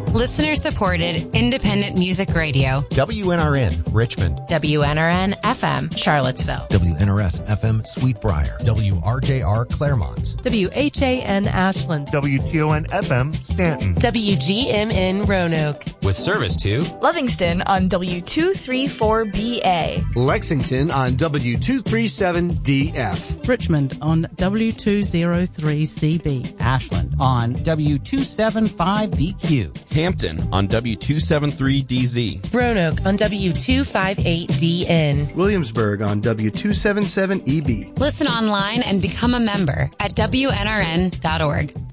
Listener-supported, independent music radio. WNRN, Richmond. WNRN FM, Charlottesville. WNRS FM, Sweetbriar. WRJR, Claremont. WHAN, Ashland. WTON FM, Stanton. WGMN, Roanoke. With service to Livingston on W234BA. Lexington on W237DF. Richmond on W203CB. Ashland on W275BQ. Hampton on W273DZ. Roanoke on W258DN. Williamsburg on W277EB. Listen online and become a member at WNRN.org.